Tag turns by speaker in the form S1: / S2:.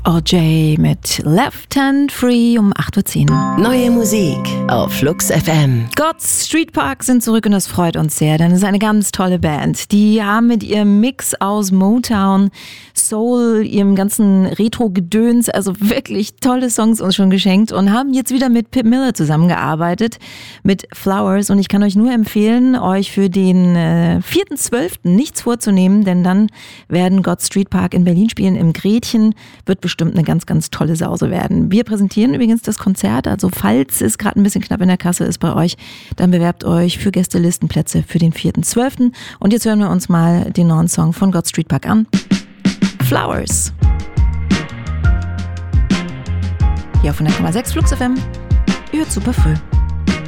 S1: OJ mit Left Hand Free um 8.10 Uhr.
S2: Neue Musik auf Flux FM.
S1: God's Street Park sind zurück und das freut uns sehr, denn es ist eine ganz tolle Band. Die haben mit ihrem Mix aus Motown, Soul, ihrem ganzen Retro-Gedöns, also wirklich tolle Songs uns schon geschenkt und haben jetzt wieder mit Pip Miller zusammengearbeitet mit Flowers und ich kann euch nur empfehlen, euch für den 4.12. nichts vorzunehmen, denn dann werden God's Street Park in Berlin spielen im Gretchen, wird bestimmt eine ganz, ganz tolle Sause werden. Wir präsentieren übrigens das Konzert, also falls es gerade ein bisschen knapp in der Kasse ist bei euch, dann bewerbt euch für Gästelistenplätze für den 4.12. Und jetzt hören wir uns mal den neuen Song von God's Street Park an. Flowers. Hier auf 100,6 Flux FM. Ihr hört super früh.